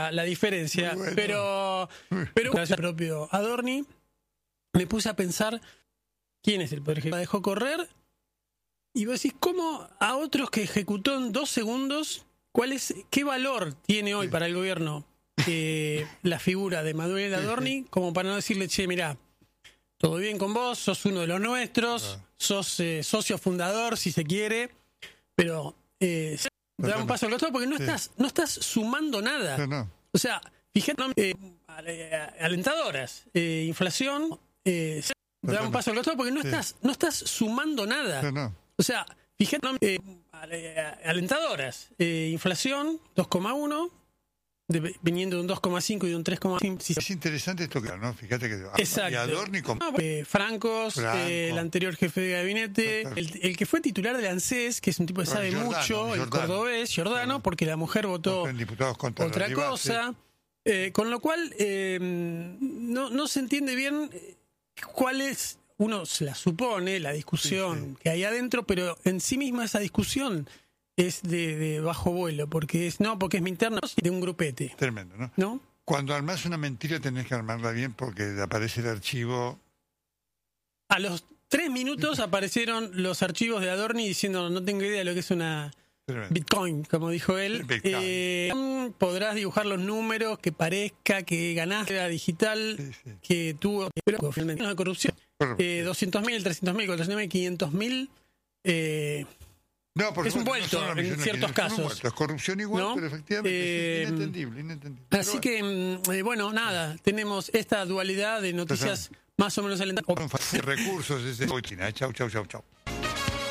la diferencia. Bueno. Pero el propio Adorni, me puse a pensar quién es el poder ejecutivo. La dejó correr y vos decís, ¿cómo a otros que ejecutó en 2 segundos, qué valor tiene hoy para el gobierno la figura de Manuel Adorni, como para no decirle, che, mirá, todo bien con vos, sos uno de los nuestros, sos socio fundador, si se quiere, pero da un paso al costado porque no estás sumando nada. No. O sea, fíjate, alentadoras, inflación, da un paso al costado porque no estás sumando nada. No. O sea, fíjate, alentadoras, inflación 2,1, viniendo de un 2,5 y de un 3,5. Es interesante esto que, ¿no? Fíjate que Exacto. Y Adorni Franco, el anterior jefe de gabinete, el que fue titular del ANSES, que es un tipo que sabe mucho, el cordobés, Giordano, porque la mujer votó otra cosa. Con lo cual, no se entiende bien cuál es, uno se la supone, la discusión que hay adentro, pero en sí misma esa discusión es de bajo vuelo, porque es mi interno de un grupete. Tremendo, ¿no? Cuando armás una mentira tenés que armarla bien porque aparece el archivo. A los 3 minutos aparecieron los archivos de Adorni diciendo no tengo idea de lo que es una Bitcoin, como dijo él. Podrás dibujar los números, que parezca que ganaste la digital, que tuvo finalmente una corrupción. 200.000, 300.000, 400.000, 500.000. No, porque es un vuelto en ciertos casos. Es corrupción igual, ¿no? Pero efectivamente es inentendible. Así que, bueno, nada, tenemos esta dualidad de noticias más o menos alentadoras. Recursos, chau.